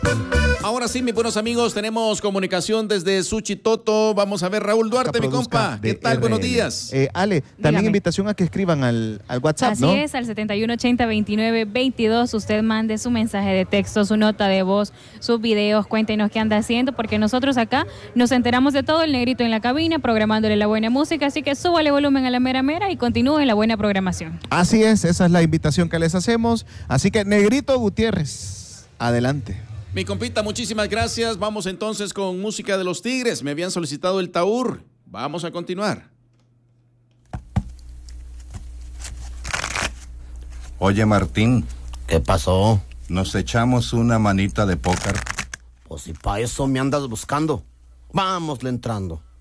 Ahora sí, mis buenos amigos, tenemos comunicación desde Suchitoto. Vamos a ver, Raúl Duarte, mi compa. ¿Qué tal? Buenos días. Ale, también Dígame. invitación a que escriban al WhatsApp, Así ¿no? es, al 7180-2922. Usted mande su mensaje de texto, su nota de voz, sus videos, cuéntenos qué anda haciendo, porque nosotros acá nos enteramos de todo, el negrito en la cabina, programándole la buena música, así que súbale volumen a la mera mera y continúen la buena programación. Así es, esa es la invitación que les hacemos. Así que, Negrito Gutiérrez, adelante. Mi compita, muchísimas gracias. Vamos entonces con música de los Tigres. Me habían solicitado el Taur. Vamos a continuar. Oye, Martín, ¿Qué pasó? ¿nos echamos una manita de póker? Pues si pa' eso me andas buscando. Vámosle entrando.